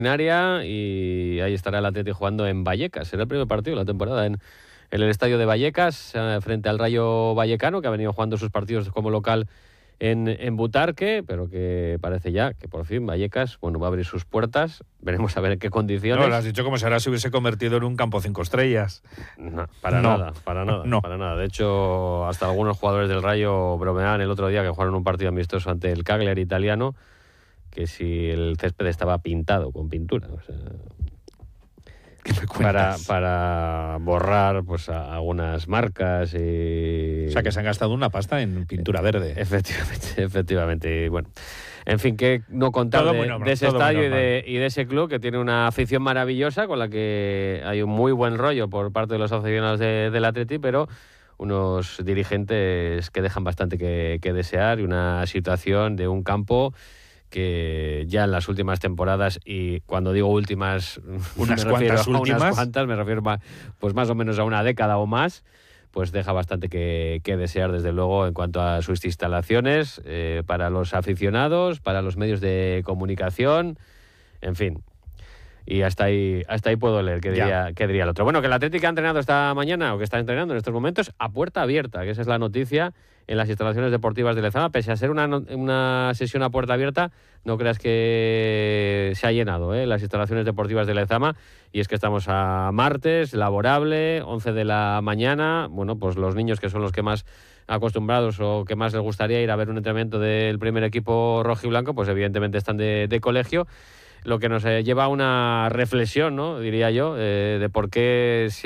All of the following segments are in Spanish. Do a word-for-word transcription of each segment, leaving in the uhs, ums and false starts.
y ahí estará el Atleti jugando en Vallecas. Será el primer partido de la temporada en, en el estadio de Vallecas, eh, frente al Rayo Vallecano, que ha venido jugando sus partidos como local en, en Butarque, pero que parece ya que por fin Vallecas, bueno, va a abrir sus puertas. Veremos a ver en qué condiciones. No, lo has dicho como si ahora se hubiese convertido en un campo cinco estrellas. No, para no. nada, para nada, no. para nada. De hecho, hasta algunos jugadores del Rayo bromeaban el otro día que jugaron un partido amistoso ante el Cagliari italiano, que si el césped estaba pintado con pintura, o sea, ¿qué me para, cuentas? para borrar pues a, algunas marcas y... O sea, que se han gastado una pasta en pintura verde. Efectivamente, efectivamente. Y bueno, en fin, que no contar Todo de, muy normal, de ese todo muy estadio y normal. de, y de ese club, que tiene una afición maravillosa, con la que hay un muy buen rollo por parte de los aficionados de, del Atleti, pero unos dirigentes que dejan bastante que, que desear, y una situación de un campo que ya en las últimas temporadas, y cuando digo últimas, unas me cuantas refiero a últimas, unas cuantas, me refiero más, pues más o menos a una década o más, pues deja bastante que, que desear, desde luego, en cuanto a sus instalaciones, eh, para los aficionados, para los medios de comunicación, en fin. Y hasta ahí hasta ahí puedo leer qué diría, qué diría el otro. Bueno, que el Atlético ha entrenado esta mañana, o que está entrenando en estos momentos, a puerta abierta, que esa es la noticia, en las instalaciones deportivas de Lezama. Pese a ser una, una sesión a puerta abierta, no creas que se ha llenado, ¿eh?, las instalaciones deportivas de Lezama. Y es que estamos a martes, laborable, once de la mañana. Bueno, pues los niños, que son los que más acostumbrados o que más les gustaría ir a ver un entrenamiento del primer equipo rojiblanco, pues evidentemente están de, de colegio. Lo que nos eh, lleva a una reflexión, ¿no?, diría yo, eh, de por qué se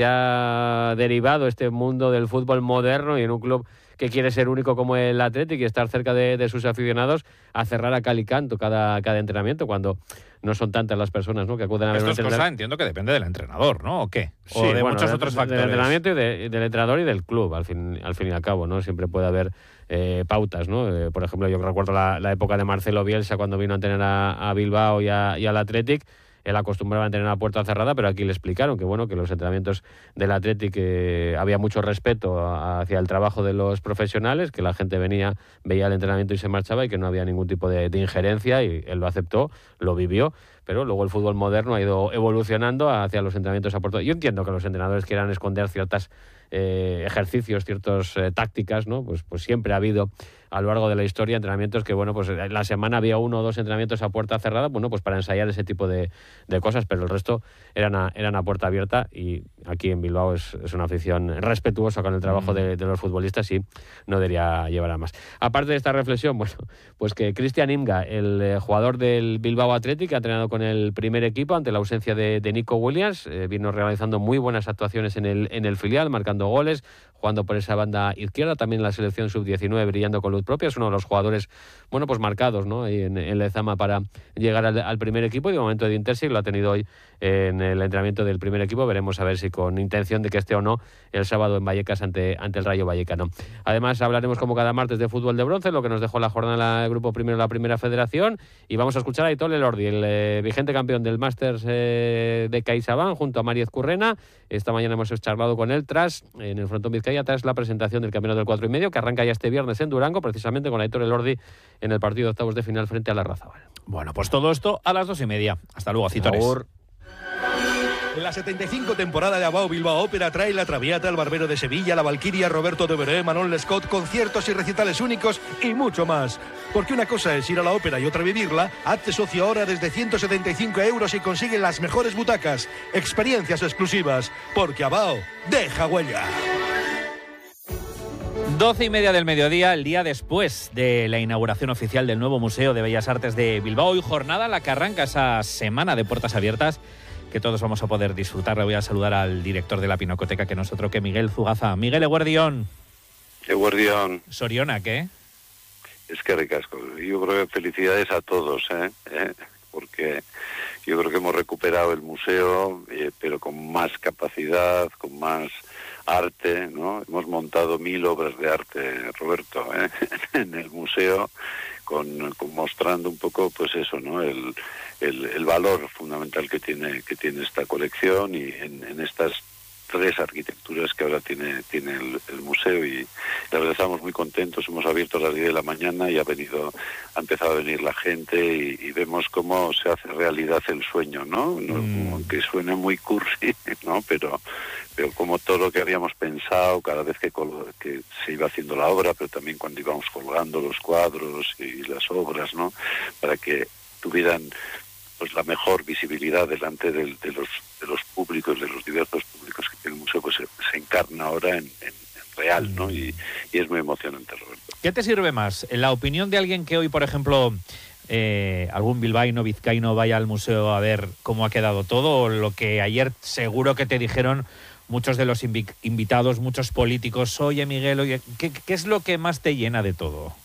ha derivado este mundo del fútbol moderno, y en un club que quiere ser único como el Athletic y estar cerca de, de sus aficionados, a cerrar a cal y canto cada, cada entrenamiento, cuando no son tantas las personas, ¿no?, que acuden a ver un Esto es entrenamiento. cosa, entiendo que depende del entrenador, ¿no? ¿O qué? O Sí, de bueno, muchos de, otros de, factores. Del entrenamiento y de, del entrenador y del club, al fin, al fin y al cabo, ¿no? Siempre puede haber eh, pautas, ¿no? Eh, por ejemplo, yo recuerdo la, la época de Marcelo Bielsa, cuando vino a entrenar a, a Bilbao y, a, y al Athletic. Él acostumbraba a entrenar a puerta cerrada, pero aquí le explicaron que, bueno, que los entrenamientos del Athletic, eh, había mucho respeto a, hacia el trabajo de los profesionales, que la gente venía, veía el entrenamiento y se marchaba, y que no había ningún tipo de, de injerencia, y él lo aceptó, lo vivió. Pero luego el fútbol moderno ha ido evolucionando hacia los entrenamientos a puerta. Yo entiendo que los entrenadores quieran esconder ciertas eh, ejercicios, ciertas eh, tácticas, ¿no? Pues, pues siempre ha habido a lo largo de la historia entrenamientos que, bueno, pues la semana había uno o dos entrenamientos a puerta cerrada, bueno, pues para ensayar ese tipo de, de cosas, pero el resto eran a, eran a puerta abierta. Y aquí en Bilbao es, es una afición respetuosa con el trabajo mm. de, de los futbolistas, y no debería llevar a más. Aparte de esta reflexión, bueno, pues que Cristian Imga, el eh, jugador del Bilbao Athletic, ha entrenado con el primer equipo ante la ausencia de, de Nico Williams, eh, vino realizando muy buenas actuaciones en el, en el filial, marcando goles, jugando por esa banda izquierda, también en la selección sub diecinueve, brillando con luz propia. Es uno de los jugadores, bueno, pues marcados, ¿no?, ahí en, en Lezama para llegar al, al primer equipo, y de momento de Intersi lo ha tenido hoy en el entrenamiento del primer equipo. Veremos a ver si con intención de que esté o no el sábado en Vallecas ante, ante el Rayo Vallecano. Además, hablaremos como cada martes de fútbol de bronce, lo que nos dejó la jornada del Grupo Primero, la Primera Federación, y vamos a escuchar a Aitor Elordi, el eh, vigente campeón del Masters eh, de CaixaBank, junto a Mariez Currena. Esta mañana hemos charlado con él tras, en el frontón Vizcaya, tras la presentación del campeonato del cuatro y medio, que arranca ya este viernes en Durango, precisamente con Aitor Elordi en el partido de octavos de final frente a la Larrazábal. Bueno, pues todo esto a las dos y media. Hasta luego, Citores. Por... La setenta y cinco temporada de Abao Bilbao Ópera trae La Traviata, El Barbero de Sevilla, La Valquiria, Roberto de Veré, Manon Lescaut, conciertos y recitales únicos y mucho más. Porque una cosa es ir a la ópera y otra vivirla. Hazte socio ahora desde ciento setenta y cinco euros y consigue las mejores butacas, experiencias exclusivas. Porque Abao deja huella. Doce y media del mediodía, el día después de la inauguración oficial del nuevo Museo de Bellas Artes de Bilbao, y jornada en la que arranca esa semana de puertas abiertas que todos vamos a poder disfrutar. Le voy a saludar al director de la Pinacoteca, que no es otro que Miguel Zugaza. Miguel Eguerdión. Eguerdión. Soriona, ¿qué? Es que ricasco. Yo creo que felicidades a todos, ¿eh? ¿Eh? Porque yo creo que hemos recuperado el museo, eh, pero con más capacidad, con más arte, ¿no? Hemos montado mil obras de arte, Roberto, ¿eh? en el museo, con, con mostrando un poco, pues eso, ¿no? El, el, el valor fundamental que tiene que tiene esta colección, y en, en estas tres arquitecturas que ahora tiene tiene el, el museo, y la verdad estamos muy contentos. Hemos abierto a las diez de la mañana y ha venido ha empezado a venir la gente y, y vemos cómo se hace realidad el sueño, ¿no? no mm. Aunque suene muy cursi, ¿no? Pero pero como todo lo que habíamos pensado cada vez que, que se iba haciendo la obra, pero también cuando íbamos colgando los cuadros y las obras, ¿no? Para que tuvieran pues la mejor visibilidad delante del, de los de los públicos, de los diversos públicos que tiene el museo, pues se, se encarna ahora en, en, en real, ¿no? Y, y es muy emocionante, Roberto. ¿Qué te sirve más? ¿La opinión de alguien que hoy, por ejemplo, eh, algún bilbaíno, vizcaíno vaya al museo a ver cómo ha quedado todo, o lo que ayer seguro que te dijeron muchos de los invi- invitados, muchos políticos? Oye, Miguel, oye, ¿qué, ¿qué es lo que más te llena de todo?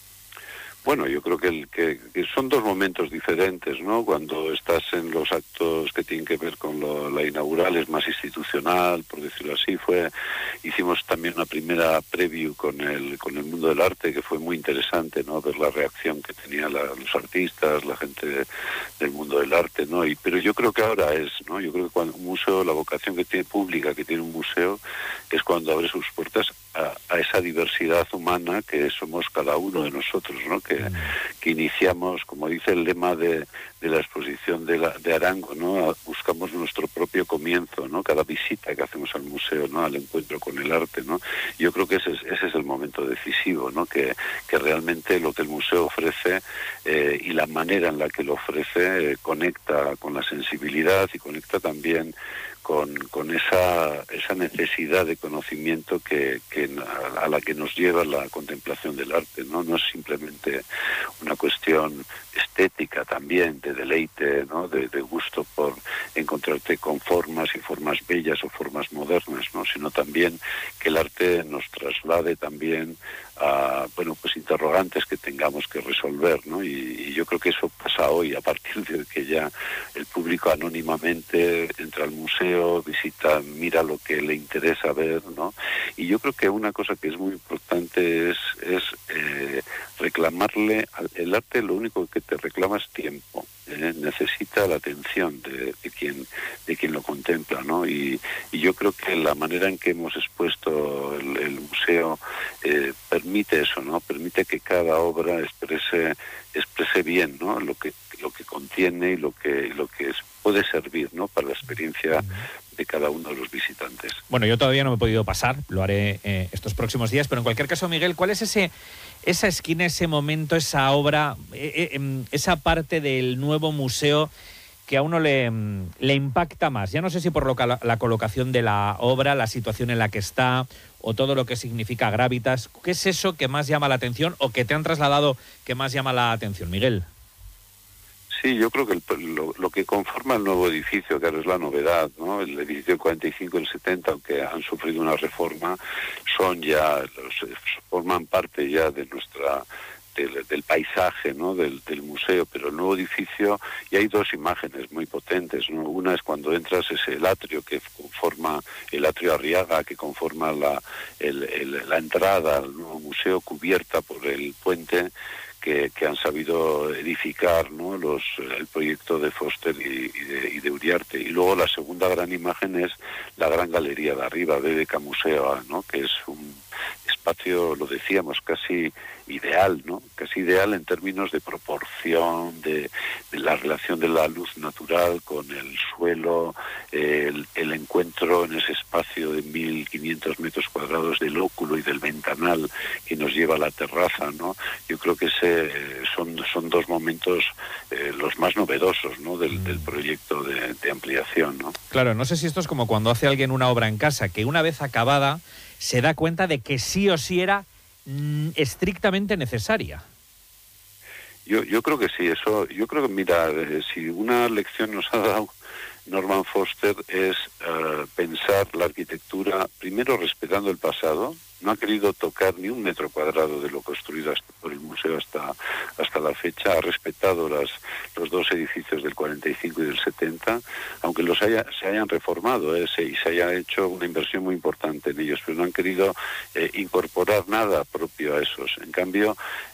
Bueno, yo creo que, el, que, que son dos momentos diferentes, ¿no? Cuando estás en los actos que tienen que ver con lo, la inaugural, es más institucional, por decirlo así. Fue, hicimos también una primera preview con el con el mundo del arte, que fue muy interesante, ¿no? Ver la reacción que tenían la, los artistas, la gente de, del mundo del arte, ¿no? Y, pero yo creo que ahora es, ¿no? Yo creo que cuando un museo, la vocación que tiene pública que tiene un museo, es cuando abre sus puertas a, a esa diversidad humana que somos cada uno de nosotros, ¿no? Que, que iniciamos, como dice el lema de, de la exposición de, la, de Arango, ¿no? Buscamos nuestro propio comienzo, ¿no? Cada visita que hacemos al museo, ¿no? Al encuentro con el arte, ¿no? Yo creo que ese es, ese es el momento decisivo, ¿no? Que, que realmente lo que el museo ofrece eh, y la manera en la que lo ofrece eh, conecta con la sensibilidad y conecta también con, con esa esa necesidad de conocimiento que, que a, a la que nos lleva la contemplación del arte, ¿no? No es simplemente una cuestión estética también, de deleite, ¿no? De, de gusto por encontrarte con formas y formas bellas o formas modernas, ¿no? Sino también que el arte nos traslade también a, bueno, pues interrogantes que tengamos que resolver, ¿no? Y, y yo creo que eso pasa hoy, a partir de que ya el público anónimamente entra al museo, visita, mira lo que le interesa ver, ¿no? Y yo creo que una cosa que es muy importante es, es eh, reclamarle al el arte. Lo único que te reclama es tiempo, ¿eh? Necesita la atención de, de quien de quien lo contempla, ¿no? Y, y yo creo que la manera en que hemos expuesto el, el museo eh, permite eso, ¿no? Permite que cada obra exprese exprese bien, ¿no? Lo que lo que contiene y lo que lo que es, puede servir, ¿no? Para la experiencia de cada uno de los visitantes. Bueno, yo todavía no me he podido pasar, lo haré eh, estos próximos días, pero en cualquier caso, Miguel, ¿cuál es ese esa esquina, ese momento, esa obra, eh, eh, esa parte del nuevo museo que a uno le, le impacta más? Ya no sé si por lo que la, la colocación de la obra, la situación en la que está, o todo lo que significa Gravitas. ¿Qué es eso que más llama la atención o que te han trasladado que más llama la atención, Miguel? Sí, yo creo que el, lo, lo que conforma el nuevo edificio, que ahora es la novedad, ¿no? El edificio cuarenta y cinco y el setenta, aunque han sufrido una reforma, son ya, los, forman parte ya de nuestra... Del, del paisaje, ¿no? Del, del museo, pero el nuevo edificio, y hay dos imágenes muy potentes, ¿no? Una es cuando entras, es el atrio que conforma, el atrio Arriaga, que conforma la, el, el, la entrada al nuevo museo, cubierta por el puente que, que han sabido edificar, ¿no? Los, el proyecto de Foster y, y, de, y de Uriarte. Y luego la segunda gran imagen es la gran galería de arriba, B B K Museo, ¿no? Que es un espacio, lo decíamos, casi ideal, ¿no? Casi ideal en términos de proporción, de, de la relación de la luz natural con el suelo, el, el encuentro en ese espacio de mil quinientos metros cuadrados del óculo y del ventanal que nos lleva a la terraza, ¿no? Yo creo que ese son, son dos momentos eh, los más novedosos, ¿no? Del, del proyecto de, de ampliación, ¿no? Claro, no sé si esto es como cuando hace alguien una obra en casa, que una vez acabada se da cuenta de que sí o sí era mm, estrictamente necesaria. Yo, yo creo que sí, eso, yo creo que, mira, eh, si una lección nos ha dado Norman Foster es uh, pensar la arquitectura, primero respetando el pasado, no ha querido tocar ni un metro cuadrado de lo construido hasta, por el museo hasta hasta la fecha. Ha respetado las los dos edificios del cuarenta y cinco y del setenta, aunque los haya se hayan reformado eh, se, y se haya hecho una inversión muy importante en ellos, pero no han querido eh, incorporar nada propio a esos. En cambio,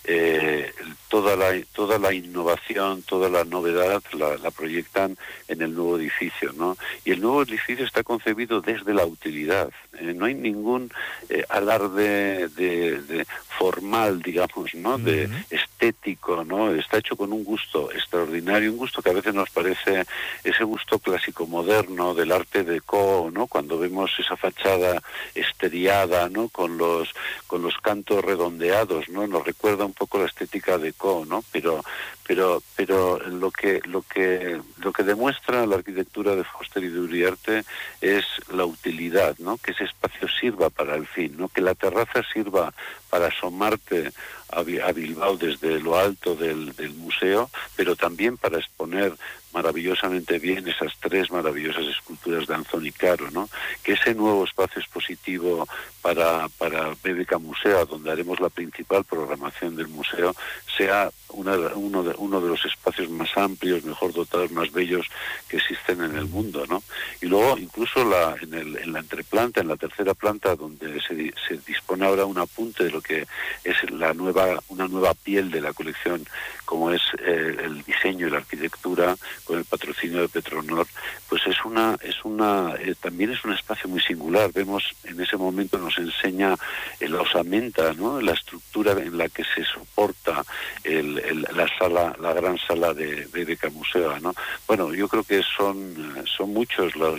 eh, toda la toda la innovación, toda la novedad la, la proyectan en el nuevo edificio, ¿no? Y el nuevo edificio está concebido desde la utilidad. Eh, no hay ningún eh, alarde de, de formal, digamos, ¿no? De uh-huh. estético, ¿no? Está hecho con un gusto extraordinario, un gusto que a veces nos parece ese gusto clásico moderno del arte deco, ¿no? Cuando vemos esa fachada esteriada, ¿no? Con los con los cantos redondeados, ¿no? Nos recuerda un poco la estética deco, ¿no? Pero pero pero lo que lo que lo que demuestra la arquitectura de Foster y de Uriarte es la utilidad, ¿no? Que ese espacio sirva para el fin, ¿no? Que la terraza sirva para asomarte a, a Bilbao desde lo alto del, del museo, pero también para exponer maravillosamente bien esas tres maravillosas esculturas de Anthony Caro, ¿no? Que ese nuevo espacio expositivo para para B B K Museo, donde haremos la principal programación del museo, sea una, uno de uno de los espacios más amplios, mejor dotados, más bellos que existen en el mundo, ¿no? Y luego incluso la en, el, en la entreplanta, en la tercera planta, donde se, se dispone ahora un apunte de lo que es la nueva una nueva piel de la colección, como es eh, el diseño y la arquitectura, con el patrocinio de Petronor, pues es una es una eh, también es un espacio muy singular. Vemos en ese momento nos enseña eh, la osamenta, ¿no? La estructura en la que se soporta el, el, la sala, la gran sala de B B K Museo, ¿no? Bueno, yo creo que son son muchos los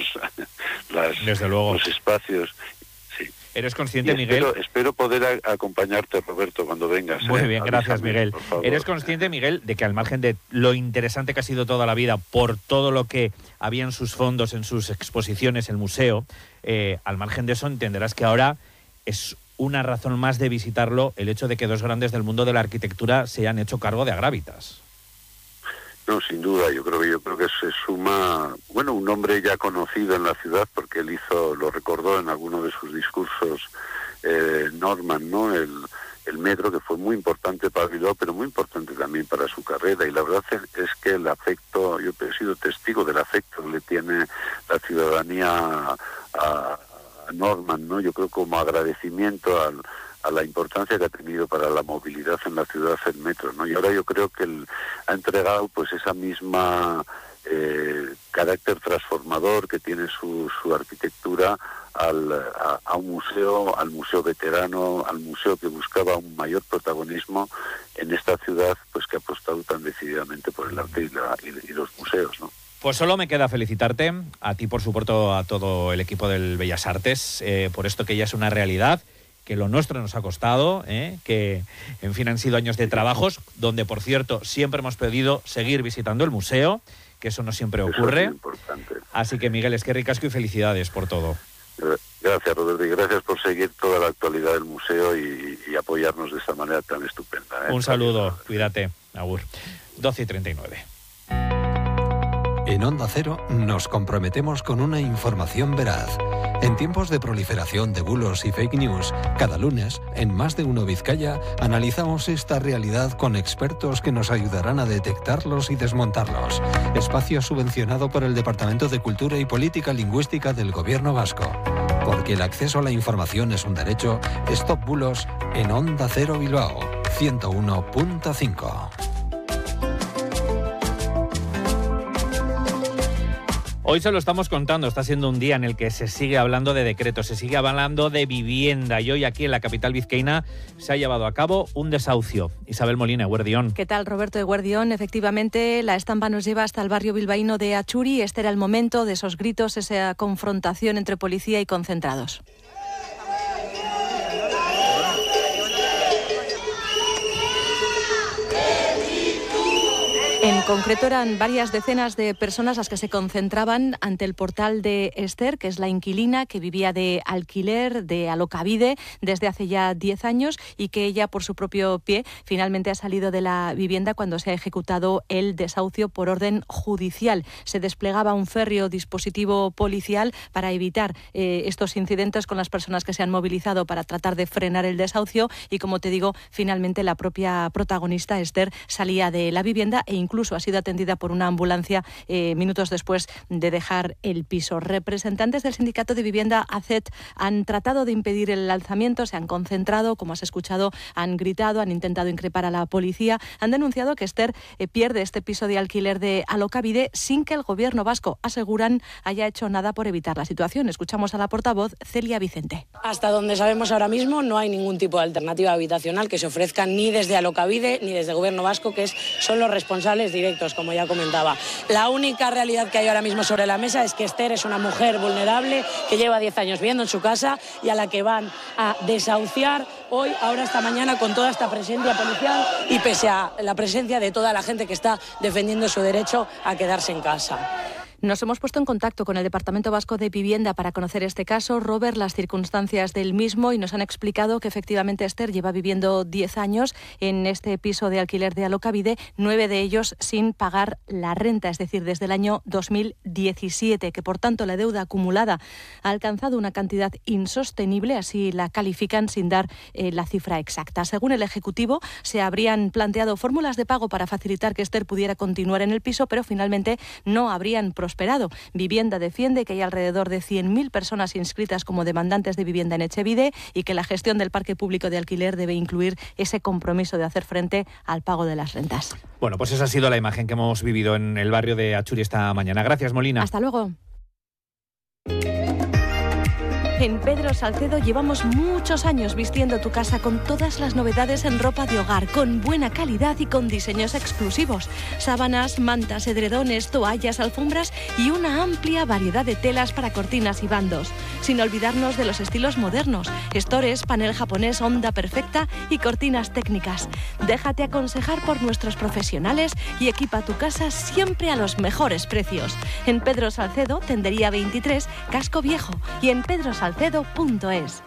las, Desde luego. los espacios. Sí. ¿Eres consciente, y espero, Miguel? Espero poder a, acompañarte, Roberto, cuando vengas. Muy ¿eh? bien, gracias, Avísame, Miguel. por favor. ¿Eres consciente, Miguel, de que al margen de lo interesante que ha sido toda la vida por todo lo que había en sus fondos, en sus exposiciones, el museo, eh, al margen de eso entenderás que ahora es una razón más de visitarlo el hecho de que dos grandes del mundo de la arquitectura se hayan hecho cargo de Agravitas? No, sin duda, yo creo que yo creo que se suma, bueno, un nombre ya conocido en la ciudad, porque él hizo, lo recordó en alguno de sus discursos, eh, Norman, ¿no? El, el metro, que fue muy importante para Bilbao, pero muy importante también para su carrera. Y la verdad es, es que el afecto, yo he sido testigo del afecto que le tiene la ciudadanía a, a Norman, ¿no? Yo creo como agradecimiento al a la importancia que ha tenido para la movilidad en la ciudad el metro, ¿no? Y ahora yo creo que él ha entregado pues esa misma eh, carácter transformador que tiene su, su arquitectura al, a, a un museo, al museo veterano, al museo que buscaba un mayor protagonismo en esta ciudad, pues que ha apostado tan decididamente por el arte y, la, y, y los museos, ¿no? Pues solo me queda felicitarte, a ti por supuesto, a todo el equipo del Bellas Artes, eh, por esto que ya es una realidad, que lo nuestro nos ha costado, ¿eh? que en fin han sido años de trabajos, donde por cierto siempre hemos podido seguir visitando el museo, que eso no siempre ocurre. Eso es muy importante. Así que Miguel, es que ricasco y felicidades por todo. Gracias, Roberto, y gracias por seguir toda la actualidad del museo y, y apoyarnos de esta manera tan estupenda, ¿eh? Un saludo, cuídate, agur. doce y treinta y nueve. En Onda Cero nos comprometemos con una información veraz. En tiempos de proliferación de bulos y fake news, cada lunes, en Más de Uno Vizcaya, analizamos esta realidad con expertos que nos ayudarán a detectarlos y desmontarlos. Espacio subvencionado por el Departamento de Cultura y Política Lingüística del Gobierno Vasco. Porque el acceso a la información es un derecho, Stop Bulos en Onda Cero Bilbao, ciento uno punto cinco. Hoy se lo estamos contando, está siendo un día en el que se sigue hablando de decretos, se sigue hablando de vivienda y hoy aquí en la capital vizcaína se ha llevado a cabo un desahucio. Isabel Molina, Eguerdión. ¿Qué tal, Roberto Eguerdión? Efectivamente, la estampa nos lleva hasta el barrio bilbaíno de Achuri. Este era el momento de esos gritos, esa confrontación entre policía y concentrados. En concreto eran varias decenas de personas las que se concentraban ante el portal de Esther, que es la inquilina que vivía de alquiler, de alokabide, desde hace ya diez años y que ella, por su propio pie, finalmente ha salido de la vivienda cuando se ha ejecutado el desahucio por orden judicial. Se desplegaba un férreo dispositivo policial para evitar eh, estos incidentes con las personas que se han movilizado para tratar de frenar el desahucio y, como te digo, finalmente la propia protagonista, Esther, salía de la vivienda e incluso Incluso ha sido atendida por una ambulancia eh, minutos después de dejar el piso. Representantes del sindicato de vivienda A C E T han tratado de impedir el alzamiento, se han concentrado, como has escuchado, han gritado, han intentado increpar a la policía, han denunciado que Esther eh, pierde este piso de alquiler de alokabide sin que el gobierno vasco, aseguran, haya hecho nada por evitar la situación. Escuchamos a la portavoz Celia Vicente. Hasta donde sabemos ahora mismo no hay ningún tipo de alternativa habitacional que se ofrezca ni desde alokabide ni desde el gobierno vasco, que es, son los responsables directos, como ya comentaba. La única realidad que hay ahora mismo sobre la mesa es que Esther es una mujer vulnerable que lleva diez años viviendo en su casa y a la que van a desahuciar hoy, ahora esta mañana, con toda esta presencia policial y pese a la presencia de toda la gente que está defendiendo su derecho a quedarse en casa. Nos hemos puesto en contacto con el Departamento Vasco de Vivienda para conocer este caso, Robert, las circunstancias del mismo, y nos han explicado que efectivamente Esther lleva viviendo diez años en este piso de alquiler de alokabide, nueve de ellos sin pagar la renta, es decir, desde el año dos mil diecisiete, que por tanto la deuda acumulada ha alcanzado una cantidad insostenible, así la califican sin dar eh, la cifra exacta. Según el Ejecutivo, se habrían planteado fórmulas de pago para facilitar que Esther pudiera continuar en el piso, pero finalmente no habrían prosperado. Vivienda defiende que hay alrededor de cien mil personas inscritas como demandantes de vivienda en Etxebide y que la gestión del parque público de alquiler debe incluir ese compromiso de hacer frente al pago de las rentas. Bueno, pues esa ha sido la imagen que hemos vivido en el barrio de Achuri esta mañana. Gracias, Molina. Hasta luego. En Pedro Salcedo llevamos muchos años vistiendo tu casa con todas las novedades en ropa de hogar, con buena calidad y con diseños exclusivos. Sábanas, mantas, edredones, toallas, alfombras y una amplia variedad de telas para cortinas y bandos. Sin olvidarnos de los estilos modernos, estores, panel japonés, onda perfecta y cortinas técnicas. Déjate aconsejar por nuestros profesionales y equipa tu casa siempre a los mejores precios. En Pedro Salcedo, Tendería veintitrés, Casco Viejo, y en Pedro Salcedo salcedo punto es.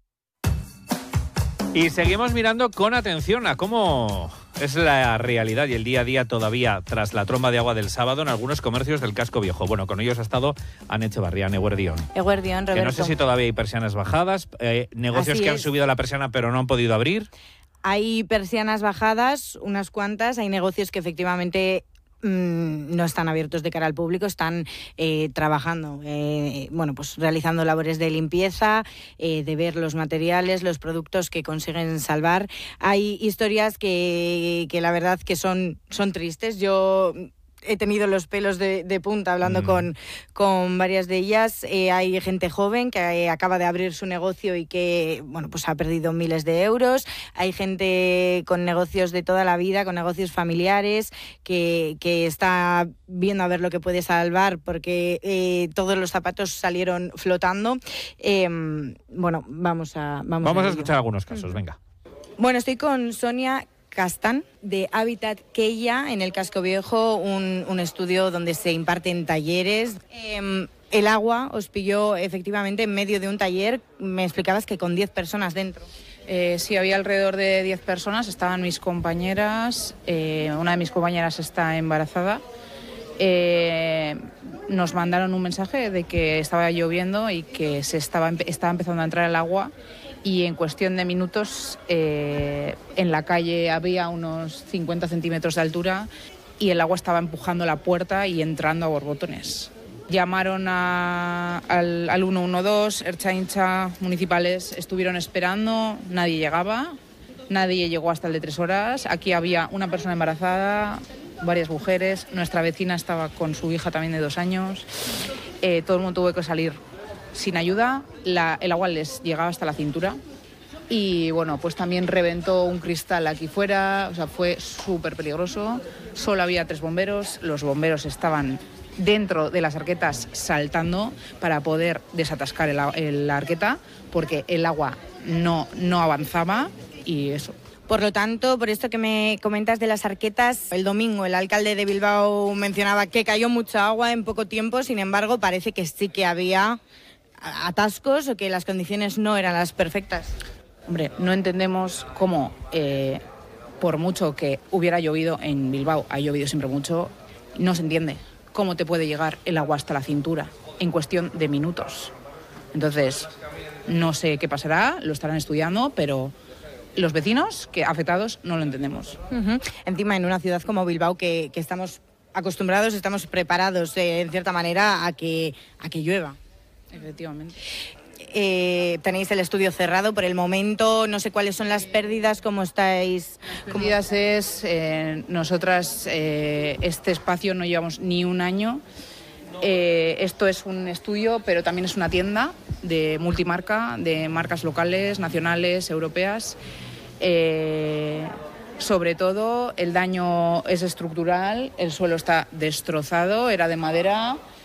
Y seguimos mirando con atención a cómo es la realidad y el día a día todavía tras la tromba de agua del sábado en algunos comercios del Casco Viejo. Bueno, con ellos ha estado Ane Echevarría, Eguerdión. Eguerdión, Roberto. Que no sé si todavía hay persianas bajadas, eh, negocios Así que han es. subido la persiana pero no han podido abrir. Hay persianas bajadas, unas cuantas, hay negocios que efectivamente no están abiertos de cara al público, están eh, trabajando, eh, bueno, pues realizando labores de limpieza, eh, de ver los materiales, los productos que consiguen salvar. Hay historias que, que la verdad que son, son tristes. Yo he tenido los pelos de, de punta hablando mm. con, con varias de ellas. Eh, hay gente joven que eh, acaba de abrir su negocio y que, bueno, pues ha perdido miles de euros. Hay gente con negocios de toda la vida, con negocios familiares, que, que está viendo a ver lo que puede salvar porque eh, todos los zapatos salieron flotando. Eh, bueno, vamos a... Vamos, vamos a, a escuchar algunos casos, venga. Bueno, estoy con Sonia Castán, de Hábitat Queya, en el Casco Viejo, un, un estudio donde se imparten talleres. Eh, el agua os pilló efectivamente en medio de un taller. Me explicabas que con diez personas dentro. Eh, sí, había alrededor de diez personas, estaban mis compañeras, eh, una de mis compañeras está embarazada. Eh, nos mandaron un mensaje de que estaba lloviendo y que se estaba, estaba empezando a entrar el agua. Y en cuestión de minutos eh, en la calle había unos cincuenta centímetros de altura y el agua estaba empujando la puerta y entrando a borbotones. Llamaron a, al, al uno uno dos, Ertzaintza, municipales, estuvieron esperando, nadie llegaba, nadie llegó hasta el de tres horas. Aquí había una persona embarazada, varias mujeres, nuestra vecina estaba con su hija también de dos años, eh, todo el mundo tuvo que salir sin ayuda, la, el agua les llegaba hasta la cintura y bueno, pues también reventó un cristal aquí fuera, o sea, fue súper peligroso. Solo había tres bomberos, los bomberos estaban dentro de las arquetas saltando para poder desatascar el, el, la arqueta porque el agua no, no avanzaba y eso. Por lo tanto, por esto que me comentas de las arquetas, el domingo el alcalde de Bilbao mencionaba que cayó mucha agua en poco tiempo, sin embargo parece que sí que había atascos o que las condiciones no eran las perfectas. Hombre, no entendemos cómo, eh, por mucho que hubiera llovido en Bilbao, ha llovido siempre mucho, no se entiende cómo te puede llegar el agua hasta la cintura en cuestión de minutos. Entonces, no sé qué pasará, lo estarán estudiando, pero los vecinos que afectados no lo entendemos. Uh-huh. Encima, en una ciudad como Bilbao, que, que estamos acostumbrados, estamos preparados eh, en cierta manera a que, a que llueva. Efectivamente. Eh, tenéis el estudio cerrado por el momento, no sé cuáles son las pérdidas, cómo estáis. Las pérdidas es, eh, nosotras eh, este espacio no llevamos ni un año. Eh, esto es un estudio, pero también es una tienda de multimarca, de marcas locales, nacionales, europeas. Eh, sobre todo, el daño es estructural, el suelo está destrozado, era de madera.